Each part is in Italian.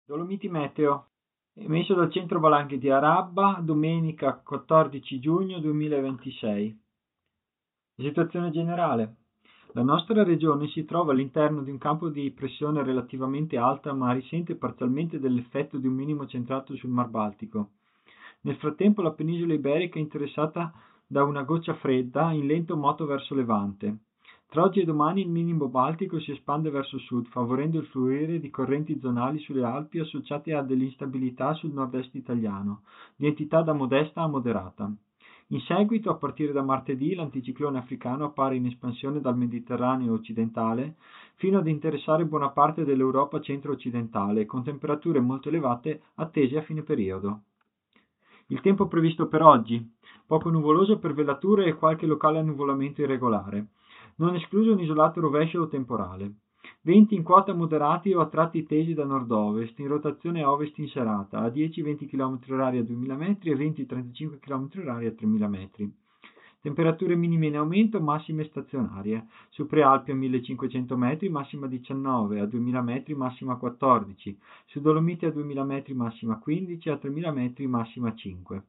Dolomiti Meteo, emesso dal Centro Valanghe di Arabba, domenica 14 giugno 2026. Situazione generale. La nostra regione si trova all'interno di un campo di pressione relativamente alta, ma risente parzialmente dell'effetto di un minimo centrato sul Mar Baltico. Nel frattempo la penisola iberica è interessata da una goccia fredda in lento moto verso levante. Tra oggi e domani il minimo baltico si espande verso sud, favorendo il fluire di correnti zonali sulle Alpi associate a dell'instabilità sul nord-est italiano, di entità da modesta a moderata. In seguito, a partire da martedì, l'anticiclone africano appare in espansione dal Mediterraneo occidentale fino ad interessare buona parte dell'Europa centro-occidentale, con temperature molto elevate attese a fine periodo. Il tempo previsto per oggi: poco nuvoloso per velature e qualche locale annuvolamento irregolare. Non escluso un isolato rovescio o temporale. Venti in quota moderati o a tratti tesi da nord-ovest, in rotazione a ovest in serata, a 10-20 km/h a 2000 metri e 20-35 km/h a 3000 metri. Temperature minime in aumento, massime stazionarie. Su Prealpi a 1500 metri, massima 19, a 2000 metri, massima 14. Su Dolomiti a 2000 metri, massima 15, a 3000 metri, massima 5.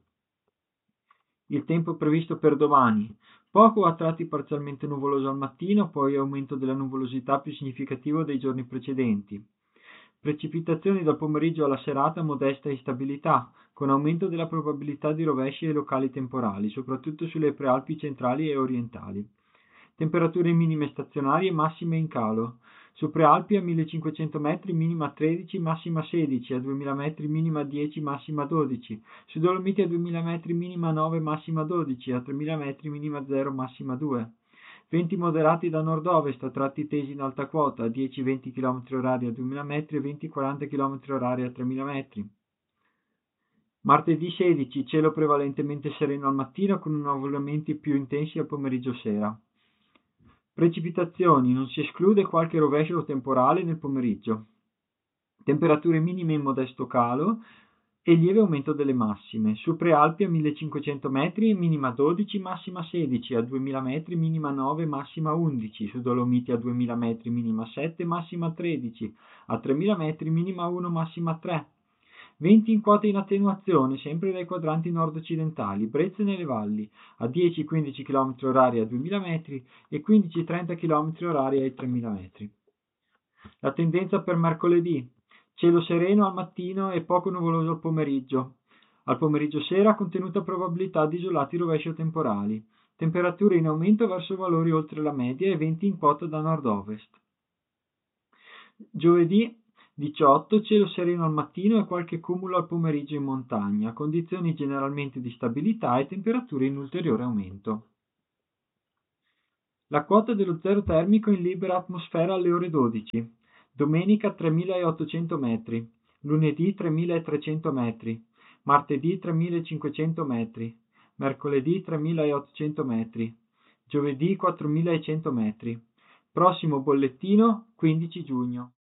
Il tempo previsto per domani: poco a tratti parzialmente nuvoloso al mattino, poi aumento della nuvolosità più significativo dei giorni precedenti. Precipitazioni dal pomeriggio alla serata, modesta instabilità, con aumento della probabilità di rovesci e locali temporali, soprattutto sulle prealpi centrali e orientali. Temperature minime stazionarie, massime in calo. Su Prealpi a 1500 metri minima 13, massima 16, a 2000 metri minima 10, massima 12. Su Dolomiti a 2000 metri minima 9, massima 12, a 3000 metri minima 0, massima 2. Venti moderati da nord-ovest a tratti tesi in alta quota, 10-20 km/h a 2000 metri e 20-40 km/h a 3000 metri. Martedì 16, cielo prevalentemente sereno al mattino con nuvolamenti più intensi al pomeriggio-sera. Precipitazioni: non si esclude qualche rovescio temporale nel pomeriggio. Temperature minime in modesto calo e lieve aumento delle massime. Su Prealpi a 1500 metri minima 12, massima 16, a 2000 metri minima 9, massima 11, su Dolomiti a 2000 metri minima 7, massima 13, a 3000 metri minima 1, massima 3. Venti in quota in attenuazione, sempre dai quadranti nord-occidentali, brezze nelle valli, a 10-15 km/h a 2000 metri e 15-30 km/h ai 3000 metri. La tendenza per mercoledì: cielo sereno al mattino e poco nuvoloso al pomeriggio. Al pomeriggio sera contenuta probabilità di isolati rovescio temporali. Temperature in aumento verso valori oltre la media e venti in quota da nord-ovest. Giovedì 18, cielo sereno al mattino e qualche cumulo al pomeriggio in montagna, condizioni generalmente di stabilità e temperature in ulteriore aumento. La quota dello zero termico in libera atmosfera alle ore 12. Domenica 3800 metri, lunedì 3300 metri, martedì 3500 metri, mercoledì 3800 metri, giovedì 4100 metri. Prossimo bollettino 15 giugno.